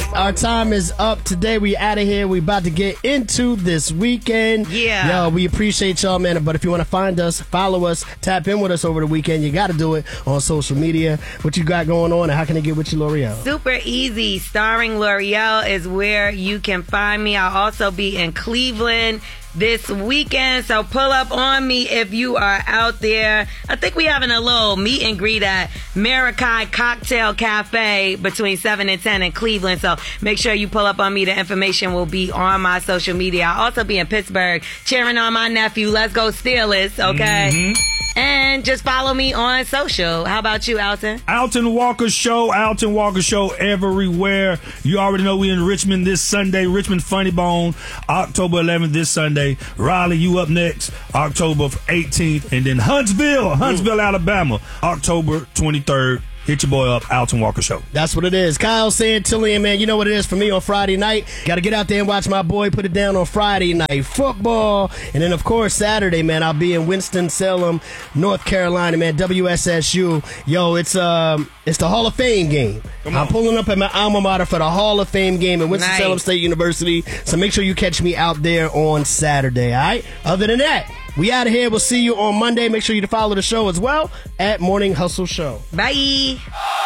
our time is up today. We out of here. We about to get into this weekend. Yeah. Yo, we appreciate y'all, man. But if you want to find us, follow us, tap in with us over the weekend, you got to do it on social media. What you got going on, and how can they get with you, L'Oreal? Super easy. Starring L'Oreal is where you can find me. I'll also be in Cleveland this weekend, so pull up on me if you are out there. I think we having a little meet and greet at Marikai Cocktail Cafe between 7 and 10 in Cleveland, so make sure you pull up on me. The information will be on my social media. I'll also be in Pittsburgh cheering on my nephew. Let's go Steelers, okay? Mm-hmm. And just follow me on social. How about you, Alton? Alton Walker Show everywhere. You already know we in Richmond this Sunday. Richmond Funny Bone, October 11th this Sunday. Raleigh, you up next, October 18th. And then Huntsville, Alabama, October 23rd. Hit your boy up, Alton Walker Show. That's what it is. Kyle Santillian, man, you know what it is for me on Friday night. Got to get out there and watch my boy put it down on Friday night football. And then, of course, Saturday, man, I'll be in Winston-Salem, North Carolina, man, WSSU. Yo, it's the Hall of Fame game. I'm pulling up at my alma mater for the Hall of Fame game at Winston-Salem State University. So make sure you catch me out there on Saturday, all right? Other than that, we out of here. We'll see you on Monday. Make sure you follow the show as well at Morning Hustle Show. Bye.